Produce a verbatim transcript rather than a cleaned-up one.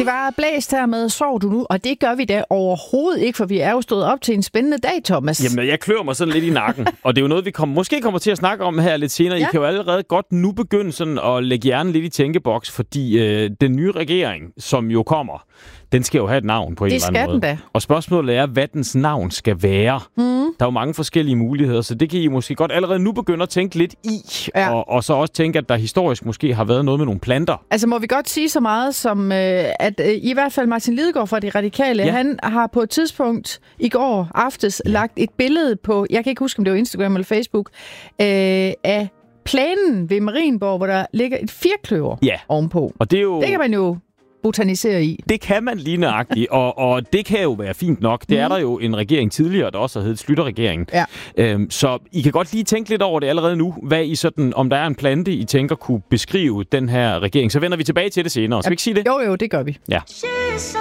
Det var blæst her med Sov du nu, og det gør vi da overhovedet ikke, for vi er jo stået op til en spændende dag, Thomas. Jamen, jeg klør mig sådan lidt i nakken, og det er jo noget, vi kommer, måske kommer til at snakke om her lidt senere. Ja. I kan jo allerede godt nu begynde sådan at lægge hjernen lidt i tænkeboks, fordi øh, den nye regering, som jo kommer, den skal jo have et navn på en det eller anden måde. Det skal den da. Og spørgsmålet er, hvad dens navn skal være. Mm. Der er jo mange forskellige muligheder, så det kan I måske godt allerede nu begynde at tænke lidt i, ja. og, og så også tænke, at der historisk måske har været noget med nogle planter. Altså må vi godt sige så meget som, øh, at øh, i hvert fald Martin Lidegaard fra De Radikale, ja. han har på et tidspunkt i går aftes ja. lagt et billede på, jeg kan ikke huske, om det var Instagram eller Facebook, øh, af planen ved Marienborg, hvor der ligger et firkløver ja. ovenpå. Og det er jo... Det kan man jo botanisere i. Det kan man lige nøjagtigt, og, og det kan jo være fint nok. Det mm. er der jo en regering tidligere, der også har heddet Schlüter-regeringen. Ja. Øhm, så I kan godt lige tænke lidt over det allerede nu, hvad I sådan, om der er en plante, I tænker kunne beskrive den her regering. Så vender vi tilbage til det senere. Skal vi ikke sige det? Jo, jo, det gør vi. Ja.